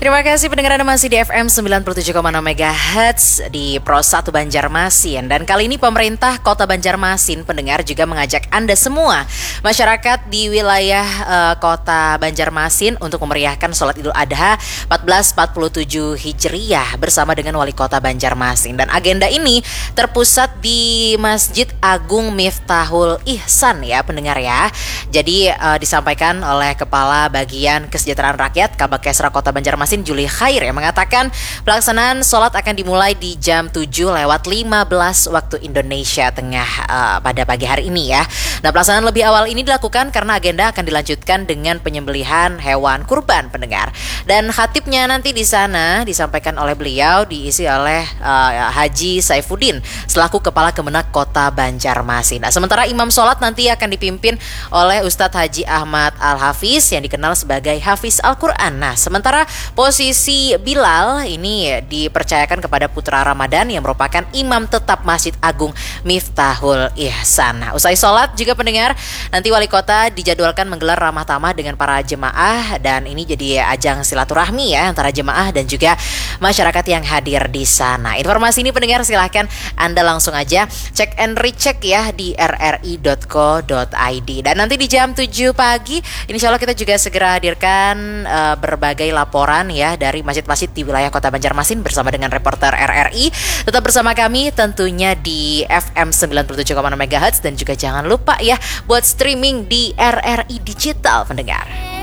Terima kasih pendengar, Anda masih di FM 97,6 MHz di Pro 1 Banjarmasin. Dan kali ini pemerintah Kota Banjarmasin, pendengar, juga mengajak Anda semua masyarakat di wilayah Kota Banjarmasin untuk memeriahkan sholat Idul Adha 1447 Hijriah bersama dengan Wali Kota Banjarmasin. Dan agenda ini terpusat di Masjid Agung Miftahul Ihsan ya pendengar ya. Jadi disampaikan oleh Kepala Bagian Kesejahteraan Rakyat Kabakesra Kota Banjarmasin Juli Khair yang mengatakan pelaksanaan sholat akan dimulai di jam 7:15 waktu Indonesia Tengah pada pagi hari ini ya. Nah, pelaksanaan lebih awal ini dilakukan karena agenda akan dilanjutkan dengan penyembelihan hewan kurban pendengar. Dan khatibnya nanti di sana disampaikan oleh beliau diisi oleh Haji Saifuddin selaku Kepala Kemenak Kota Banjarmasin. Nah, sementara imam sholat nanti akan dipimpin oleh Ustadz Haji Ahmad Al-Hafiz yang dikenal sebagai Hafiz Al-Quran. Nah, sementara posisi Bilal ini dipercayakan kepada putra Ramadan yang merupakan imam tetap Masjid Agung Miftahul Ihsan. Nah, usai sholat juga pendengar, nanti wali kota dijadwalkan menggelar ramah tamah dengan para jemaah dan ini jadi ajang silaturahmi ya antara jemaah dan juga masyarakat yang hadir di sana. Informasi ini pendengar silahkan Anda langsung aja cek and recheck ya di rri.co.id. Dan nanti di jam 7 pagi insya Allah kita juga segera hadirkan berbagai laporan ya dari masjid-masjid di wilayah Kota Banjarmasin bersama dengan reporter RRI. Tetap bersama kami tentunya di FM 97,6 MHz dan juga jangan lupa ya buat streaming di RRI Digital pendengar.